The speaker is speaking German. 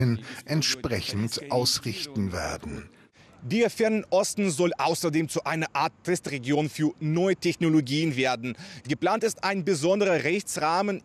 entsprechend ausrichten werden. Der Ferne Osten soll außerdem zu einer Art Testregion für neue Technologien werden. Geplant ist ein besonderer Rechtsrahmen,